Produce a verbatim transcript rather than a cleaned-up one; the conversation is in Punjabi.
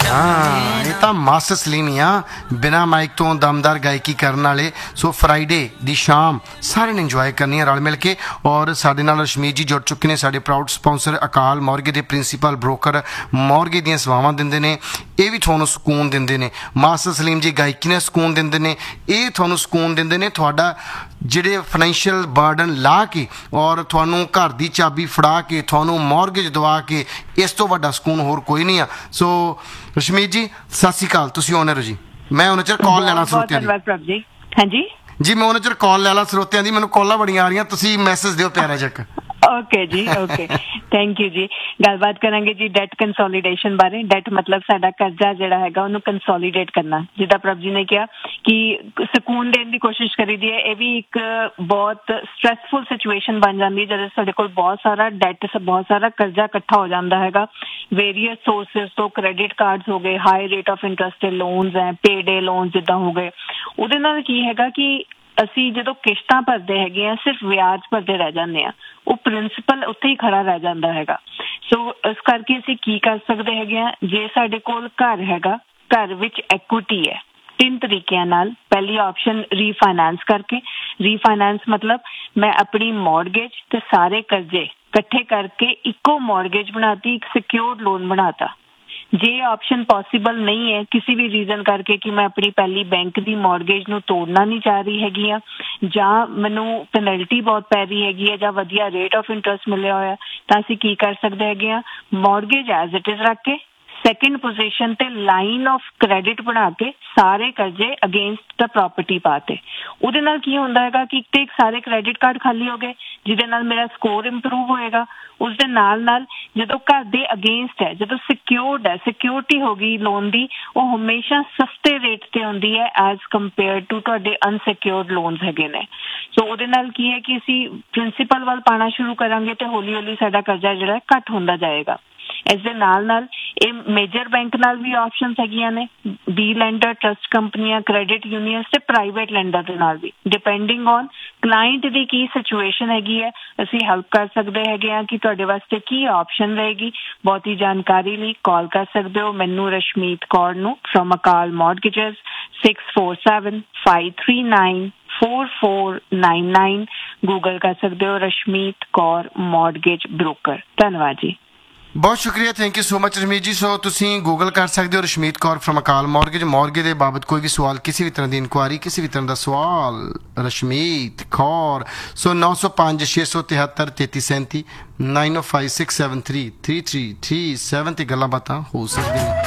हाँ ये तो मास्टर सलीम ही आ बिना माइक तो दमदार गायकी करने वाले। सो फ्राइडे दी शाम सारे ने इंजॉय करनी है रल मिल के। और साडे नाल रशमीत जी जुड़ चुके हैं, साडे प्राउड स्पॉन्सर अकाल मॉर्गे के प्रिंसीपल ब्रोकर मॉर्गे दी सवावां दिंदे ने, ये भी तुहानूं सुकून दिंदे ने। मास्टर सलीम जी गायकी ने सुकून दिंदे ने, ये तुहानूं सुकून दिंदे ने। तुहाडा ਜਿਹੜੇ फाइनैशियल बर्डन ला के और ਤੁਹਾਨੂੰ घर की चाबी फड़ा के ਤੁਹਾਨੂੰ मॉर्गेज दवा के इस तो ਵੱਡਾ ਸਕੂਨ ਹੋਰ ਕੋਈ ਨਹੀਂ ਆ। ਸੋ ਰਸ਼ਮੀਤ ਜੀ ਸਤਿ ਸ਼੍ਰੀ ਅਕਾਲ, ਤੁਸੀਂ ਓਨਰ ਹੋ ਜੀ। ਮੈਂ ਉਹਨਾਂ ਚਿਰ ਕਾਲ ਲੈਣਾ ਸਰੋਤਿਆਂ ਦੀ। ਹਾਂਜੀ ਜੀ ਮੈਂ ਉਹਨਾਂ ਚਿਰ ਕਾਲ ਲੈ ਲਾ ਸਰੋਤਿਆਂ ਦੀ, ਮੈਨੂੰ ਕਾਲਾਂ ਬੜੀਆਂ ਆ ਰਹੀਆਂ, ਤੁਸੀਂ ਮੈਸੇਜ ਦਿਓ ਪਿਆਰਾ ਜਿਹਾ। ਓਕੇ ਜੀ ਓਕੇ ਥੈਂਕ ਯੂ ਜੀ। ਗੱਲਬਾਤ ਕਰਾਂਗੇ ਜੀ ਡੈਟ ਕੰਸੋਲੀਡੇਸ਼ਨ ਬਾਰੇ। ਡੈਟ ਮਤਲਬ ਸਾਡਾ ਕਰਜ਼ਾ ਜਿਹੜਾ ਹੈਗਾ ਉਹਨੂੰ ਕੰਸੋਲੀਡੇਟ ਕਰਨਾ। ਜਿੱਦਾਂ ਪ੍ਰਭ ਜੀ ਨੇ ਕਿਹਾ ਕਿ ਸਕੂਨ ਦੇਣ ਦੀ ਕੋਸ਼ਿਸ਼ ਕਰੀਦੀ ਹੈ, ਇਹ ਵੀ ਇੱਕ ਬਹੁਤ ਸਟ੍ਰੈਸਫੁਲ ਸਿਚੁਏਸ਼ਨ ਬਣ ਜਾਂਦੀ ਹੈ ਜਦੋਂ ਸਾਡੇ ਕੋਲ ਬਹੁਤ ਸਾਰਾ ਡੈਟ, ਬਹੁਤ ਸਾਰਾ ਕਰਜ਼ਾ ਇਕੱਠਾ ਹੋ ਜਾਂਦਾ ਹੈਗਾ ਵੇਰੀਅਸ ਸੋਰਸਿਸ ਤੋਂ। ਕ੍ਰੈਡਿਟ ਕਾਰਡਸ ਹੋ ਗਏ, ਹਾਈ ਰੇਟ ਆਫ ਇੰਟਰਸਟ ਦੇ ਲੋਨਸ ਹੈ, ਪੇ ਡੇ ਲੋਨ ਜਿੱਦਾਂ ਹੋ ਗਏ। ਉਹਦੇ ਨਾਲ ਕੀ ਹੈਗਾ ਕਿ ਅਸੀਂ ਜਦੋਂ ਕਿਸ਼ਤਾਂ ਭਰਦੇ ਹੈਗੇ ਆ ਸਿਰਫ ਵਿਆਜ ਭਰਦੇ ਰਹਿ ਜਾਂਦੇ ਆ, ਉਹ ਪ੍ਰਿੰਸੀਪਲ ਉੱਥੇ ਹੀ ਖੜਾ ਰਹਿ ਜਾਂਦਾ ਹੈਗਾ। ਸੋ ਇਸ ਕਰਕੇ ਅਸੀਂ ਕੀ ਕਰ ਸਕਦੇ ਹੈਗੇ ਆ, ਜੇ ਸਾਡੇ ਕੋਲ ਘਰ ਹੈਗਾ, ਘਰ ਵਿੱਚ ਐਕੁਇਟੀ ਹੈ ਤਿੰਨ ਤਰੀਕਿਆਂ ਨਾਲ। ਪਹਿਲੀ ਆਪਸ਼ਨ ਰੀਫਾਈਨੈਂਸ ਕਰਕੇ। ਰੀਫਾਈਨੈਂਸ ਮਤਲਬ ਮੈਂ ਆਪਣੀ ਮੌਰਗੇਜ ਤੇ ਸਾਰੇ ਕਰਜ਼ੇ ਇਕੱਠੇ ਕਰਕੇ ਇੱਕੋ ਮੌਰਗੇਜ ਬਣਾਤੀ, ਇੱਕ ਸਿਕਿਉਰਡ ਲੋਨ ਬਣਾਤਾ। ਜੇ ਆਪਸ਼ਨ ਪੋਸੀਬਲ ਨਹੀਂ ਹੈ ਕਿਸੇ ਵੀ ਰੀਜ਼ਨ ਕਰਕੇ ਕਿ ਮੈਂ ਆਪਣੀ ਪਹਿਲੀ ਬੈਂਕ ਦੀ ਮੌਰਗੇਜ ਨੂੰ ਤੋੜਨਾ ਨਹੀਂ ਚਾਹ ਰਹੀ ਹੈਗੀ ਆ, ਜਾਂ ਮੈਨੂੰ ਪੈਨਲਟੀ ਬਹੁਤ ਪੈ ਰਹੀ ਹੈਗੀ ਹੈ, ਜਾਂ ਵਧੀਆ ਰੇਟ ਆਫ ਇੰਟਰਸਟ ਮਿਲਿਆ ਹੋਇਆ, ਤਾਂ ਅਸੀਂ ਕੀ ਕਰ ਸਕਦੇ ਹੈਗੇ ਆ, ਮੌਰਗੇਜ ਐਜ਼ ਇਟ ਇਜ਼ ਰੱਖ ਕੇ ਸੈਕਿੰਡ ਪੋਜੀਸ਼ਨ ਤੇ ਲਾਈਨ ਆਫ ਕ੍ਰੈਡਿਟ ਬਣਾ ਕੇ ਸਾਰੇ ਕਰਜ਼ੇ ਅਗੇਂਸਟ ਦਾ ਪ੍ਰਾਪਰਟੀ ਪਾਤੇ। ਉਹਦੇ ਨਾਲ ਕੀ ਹੁੰਦਾ ਹੈਗਾ ਕਿ ਇੱਕ ਤੇ ਇੱਕ ਸਾਰੇ ਕ੍ਰੈਡਿਟ ਕਾਰਡ ਖਾਲੀ ਹੋ ਗਏ, ਜਿਹਦੇ ਨਾਲ ਮੇਰਾ ਸਕੋਰ ਇੰਪਰੂਵ ਹੋਏਗਾ। ਉਸਦੇ ਨਾਲ ਨਾਲ ਜਦੋਂ ਘਰ ਦੇ ਅਗੇਂਸਟ ਹੈ, ਜਦੋਂ ਸਿਕਿਉਰਡ ਹੈ, ਸਿਕਿਉਰਿਟੀ ਹੋ ਗਈ ਲੋਨ ਦੀ, ਉਹ ਹਮੇਸ਼ਾ ਸਸਤੇ ਰੇਟ ਤੇ ਹੁੰਦੀ ਹੈ ਐਜ਼ ਕੰਪੇਅਰ ਟੂ ਤੁਹਾਡੇ ਅਨਸਿਕਿਉਰਡ ਲੋਨਸ ਹੈਗੇ ਨੇ। ਸੋ ਉਹਦੇ ਨਾਲ ਕੀ ਹੈ ਕਿ ਅਸੀਂ ਪ੍ਰਿੰਸੀਪਲ ਵੱਲ ਪਾਉਣਾ ਸ਼ੁਰੂ ਕਰਾਂਗੇ ਤੇ ਹੌਲੀ ਹੌਲੀ ਸਾਡਾ ਕਰਜ਼ਾ ਜਿਹੜਾ ਘੱਟ ਹੁੰਦਾ ਜਾਏਗਾ। ਇਸ ਦੇ ਨਾਲ ਨਾਲ ਇਹ ਮੇਜਰ ਬੈਂਕ ਨਾਲ ਵੀ ਆਪਸ਼ਨਸ ਹੈਗੀਆਂ ਨੇ, ਬੀ ਲੈਂਡਰ, ਟਰਸਟ ਕੰਪਨੀਆਂ, ਕ੍ਰੈਡਿਟ ਯੂਨੀਅਨਸ ਤੇ ਪ੍ਰਾਈਵੇਟ ਲੈਂਡਰ ਦੇ ਨਾਲ ਵੀ। Depending on client the Ki situation ਹੈਗੀ ਹੈ ਅਸੀਂ ਹੈਲਪ ਕਰ ਸਕਦੇ ਹੈਗੇ ਆ ਕਿ ਤੁਹਾਡੇ ਵਾਸਤੇ ਕੀ ਆਪਸ਼ਨ ਰਹੇਗੀ। ਬਹੁਤੀ ਜਾਣਕਾਰੀ ਲਈ ਕਾਲ ਕਰ ਸਕਦੇ ਹੋ ਮੈਨੂੰ ਰਸ਼ਮੀਤ ਕੌਰ ਨੂੰ from Akal ਮੌਰਗੇਜਸ six four seven five three nine four four nine nine. Google ਕਰ ਸਕਦੇ ਹੋ ਰਸ਼ਮੀਤ ਕੌਰ ਮੌਰਗੇਜ ਬ੍ਰੋਕਰ। ਧੰਨਵਾਦ ਜੀ, बहुत शुक्रिया, थैंक यू सो मच रशमीत जी। सो तुसी गूगल कर सकते हो रशमीत कौर फ्रॉम अकाल मॉर्गेज। मॉर्गेज के बाबत कोई भी सवाल, किसी भी तरह की इंक्वायरी, किसी भी तरह का सवाल, रशमीत कौर सो नौ सौ पाँच छे सौ तिहत्तर तेती सैंती नाइन ओ five six seven three three three three seven ते गल्लां बातां हो सकदियां।